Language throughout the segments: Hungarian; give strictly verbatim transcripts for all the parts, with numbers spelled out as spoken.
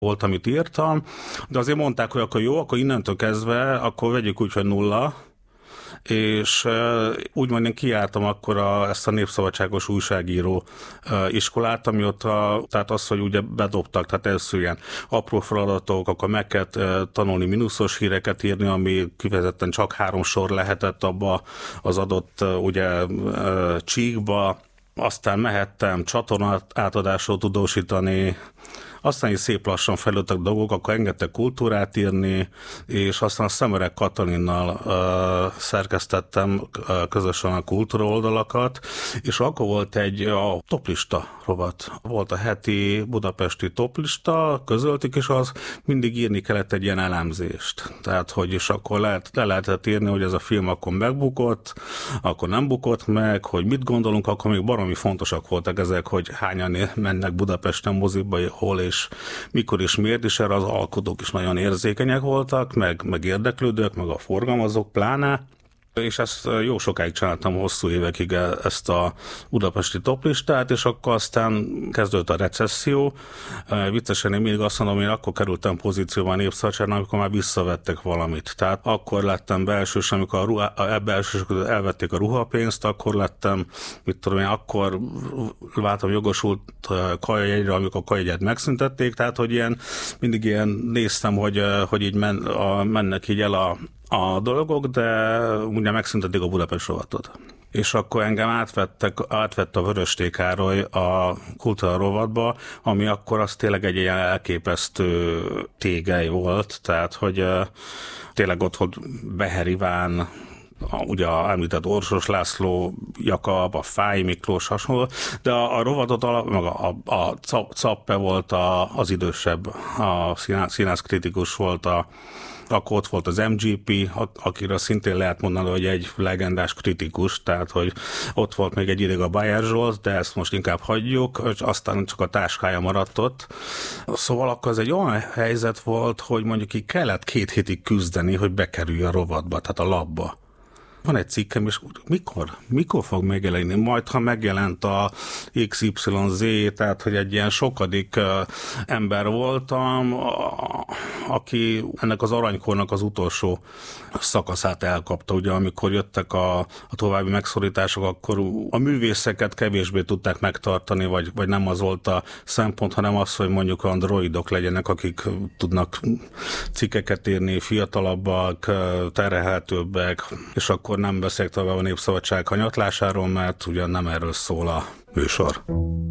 volt, amit írtam, de azért mondták, hogy akkor jó, akkor innentől kezdve, akkor vegyük úgy, hogy nulla, és úgymond én kijártam akkor a, ezt a Népszabadságos újságíró iskolát, ami ott, a, tehát az, hogy ugye bedobtak, tehát először ilyen apró feladatok, akkor meg kellett tanulni mínuszos híreket írni, ami kifejezetten csak három sor lehetett abba az adott ugye csíkba, aztán mehettem csatornát átadásról tudósítani, aztán is szép lassan fejlődtek dolgok, akkor engedtek kultúrát írni, és aztán a Szemerek Katalinnal uh, szerkesztettem uh, közösen a kultúra oldalakat, és akkor volt egy a toplista rovat. Volt a heti budapesti toplista, közöltük, és az mindig írni kellett egy ilyen elemzést. Tehát, hogy is akkor lehet, le lehetett írni, hogy ez a film akkor megbukott, akkor nem bukott meg, hogy mit gondolunk, akkor még baromi fontosak voltak ezek, hogy hányan mennek Budapesten moziba, hol és mikor és miért, és erre az alkotók is nagyon érzékenyek voltak, meg, meg érdeklődők, meg a forgalmazók pláne. És ezt jó sokáig csináltam, hosszú évekig ezt a budapesti toplistát, és akkor aztán kezdődött a recesszió. Viccesen én mindig azt mondom, hogy én akkor kerültem pozícióban a Népszabadságon, amikor már visszavettek valamit. Tehát akkor lettem belsős, amikor a, ruha, a belsős elvették a ruhapénzt, akkor lettem, mit tudom én, akkor váltam jogosult kajajegyre, amikor a kajajegyet megszüntették, tehát hogy ilyen, mindig ilyen néztem, hogy, hogy így men, a, mennek így el a a dolgok, de ugye megszüntették a Budapest rovatot. És akkor engem átvettek, átvett a Vöröstéky Károly a kultúra rovatba, ami akkor az tényleg egy ilyen elképesztő tégely volt, tehát hogy tényleg ott volt Beher Iván, ugye a említett Orsos László, Jakab, a Fáy Miklós hasonló, de a, a rovatot, meg a, a, a Cappe volt a, az idősebb, a színász, színász kritikus volt a akkor ott volt az em gé pé, akiről szintén lehet mondani, hogy egy legendás kritikus, tehát hogy ott volt még egy ideig a Bayer Zsolt, de ezt most inkább hagyjuk, és aztán csak a táskája maradt ott. Szóval akkor ez egy olyan helyzet volt, hogy mondjuk így kellett két hétig küzdeni, hogy bekerülj a rovatba, tehát a labba. Van egy cikkem, és mikor? Mikor fog megjelenni? Majd, ha megjelent a iksz ipszilon zé, tehát, hogy egy ilyen sokadik ember voltam, aki ennek az aranykornak az utolsó szakaszát elkapta. Ugye, amikor jöttek a, a további megszorítások, akkor a művészeket kevésbé tudták megtartani, vagy, vagy nem az volt a szempont, hanem az, hogy mondjuk androidok legyenek, akik tudnak cikkeket írni, fiatalabbak, terhelhetőbbek, és akkor nem beszélek tovább a Népszabadság hanyatlásáról, mert ugyan nem erről szól a műsor.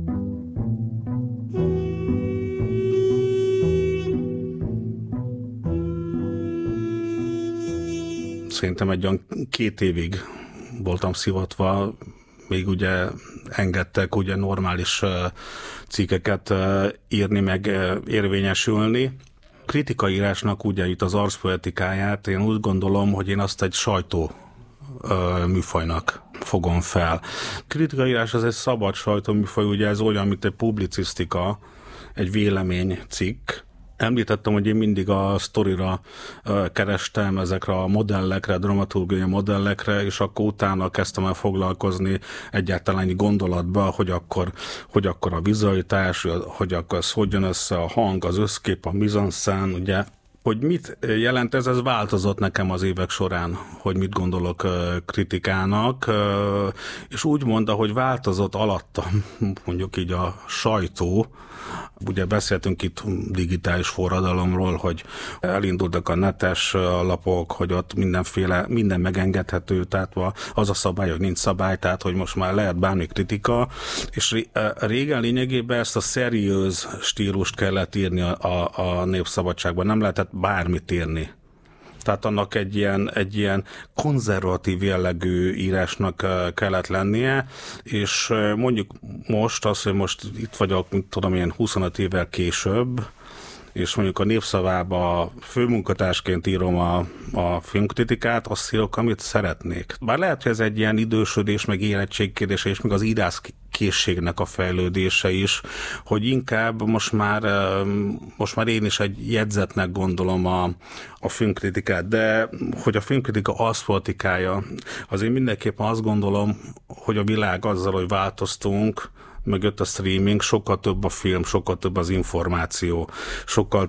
Szerintem egy olyan két évig voltam szivatva, még ugye engedtek ugye normális cikkeket írni, meg érvényesülni. Kritikaírásnak ugye itt az arszpoetikáját, én úgy gondolom, hogy én azt egy sajtó műfajnak fogom fel. Kritikaírás az egy szabad sajtóműfaj, ugye ez olyan, mint egy publicisztika, egy véleménycikk. Említettem, hogy én mindig a sztorira kerestem, ezekre a modellekre, dramaturgiai modellekre, és akkor utána kezdtem el foglalkozni egyáltalán gondolatba, hogy akkor, hogy akkor a vizualitás, hogy akkor ez hogy jön össze a hang, az összkép, a mise-en-scène, ugye. Hogy mit jelent ez, ez változott nekem az évek során, hogy mit gondolok kritikának, és úgy mondta, hogy változott alattam, mondjuk így a sajtó. Ugye beszéltünk itt digitális forradalomról, hogy elindultak a netes lapok, hogy ott mindenféle, minden megengedhető, tehát az a szabály, hogy nincs szabály, tehát hogy most már lehet bármi kritika, és régen lényegében ezt a szeriőz stílust kellett írni a, a, a Népszabadságban, nem lehetett bármit írni. Tehát annak egy ilyen, egy ilyen konzervatív jellegű írásnak kellett lennie, és mondjuk most az, hogy most itt vagyok, mint tudom, ilyen huszonöt évvel később, és mondjuk a Népszavába főmunkatársként írom a, a filmkritikát, azt írok, amit szeretnék. Bár lehet, hogy ez egy ilyen idősödés, meg érettségkérdése, és meg az írás készségnek a fejlődése is, hogy inkább most már, most már én is egy jegyzetnek gondolom a, a filmkritikát, de hogy a filmkritika arszpolitikája, azért mindenképpen azt gondolom, hogy a világ azzal, hogy változtunk, megjött a streaming, sokkal több a film, sokkal több az információ, sokkal